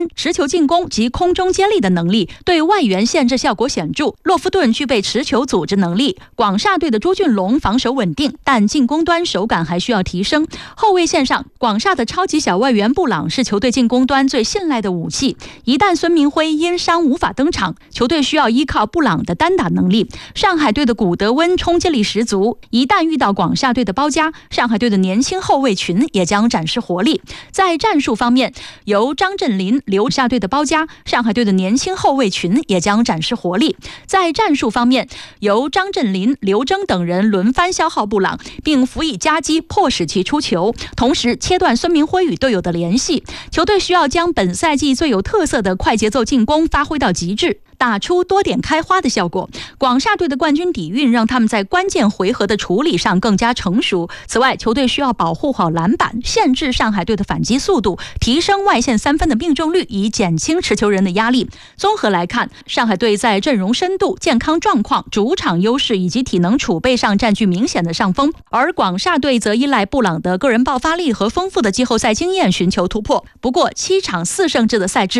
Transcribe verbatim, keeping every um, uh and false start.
持球进攻及空中接力的能力，对外援限制效果显著。洛夫顿具备持球组织能力，广厦队的朱俊龙防守稳定，但进攻端手感还需要提升。后卫线上，广厦的超级小外援布朗是球队进攻端最信赖的武器。一旦孙铭徽因伤无法登场，球队需要依靠布朗的单打能力。上海队的古德温冲击力十足，一旦遇到广厦队的包夹，上海队的年轻后卫群也将展示活力。在战术方面，由张镇麟、刘厦队的包夹，上海队的年轻后卫群也将展示活力。在战术方面，由张镇麟、刘铮等人轮番消耗布朗，并辅以夹击，迫使其出球，同时切断孙铭徽与队友的联系。球队需要将本赛季最有特色的快节奏进攻发挥到极致，打出多点开花的效果。广厦队的冠军底蕴让他们在关键回合的处理上更加成熟。此外，球队需要保护好篮板，限制上海队的反击速度，提升外线三分的命中率，以减轻持球人的压力。综合来看，上海队在阵容深度、健康状况、主场优势以及体能储备上占据明显的上风，而广厦队则依赖布朗的个人爆发力和丰富的季后赛经验寻求突破。不过，七场四胜制的赛制